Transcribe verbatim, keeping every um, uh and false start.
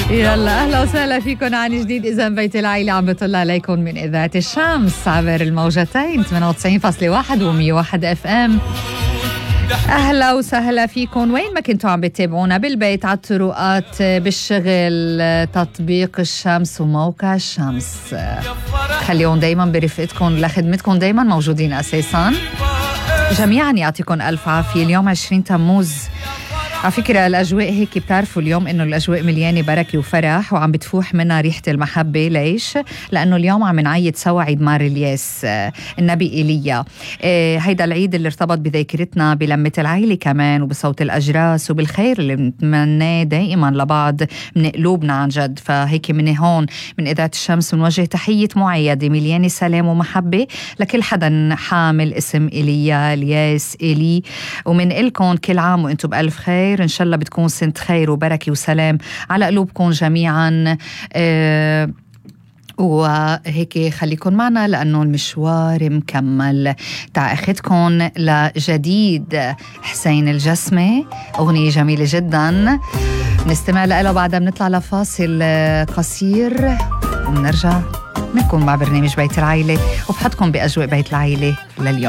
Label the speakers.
Speaker 1: يلا أهلا وسهلا فيكم عن جديد. إذا بيت العيلة عم بطلع عليكم من إذاعة الشمس عبر الموجتين ثمانية وتسعين فاصلة واحد ومية وواحد اف ام. أهلا وسهلا فيكم وين ما كنتوا عم بتابعونا، بالبيت، على الطرقات، بالشغل، تطبيق الشمس وموقع الشمس. خليهم دايما برفقتكم لخدمتكم، دايما موجودين أساسا. جميعا يعطيكم ألف عافية. اليوم عشرين تموز. على فكرة الأجواء هيك بتعرفوا اليوم إنه الأجواء مليانة بركة وفرح وعم بتفوح منها ريحة المحبة. ليش؟ لأنه اليوم عم نعيد سوا عيد مار الياس، النبي إيليا. هيدا العيد اللي ارتبط بذاكرتنا بلمة العيلة كمان وبصوت الأجراس وبالخير اللي بنتمناه دائما لبعض من قلوبنا عن جد. فهيك من هون من إذاعة الشمس بنوجه تحية معيدة مليانة سلام ومحبة لكل حدا حامل اسم إيليا، الياس، إيلي، ومن إلكم كل عام وإنتم بألف خير. إن شاء الله بتكون سنة خير وبركة وسلام على قلوبكم جميعا. أه وهيك خليكن معنا لأنه المشوار مكمل. تأخذكم لجديد حسين الجسمي، أغنية جميلة جدا نستمع لها وبعدها بنطلع لفاصل قصير ونرجع نكون مع برنامج بيت العيلة وبحطكم بأجواء بيت العيلة لليوم.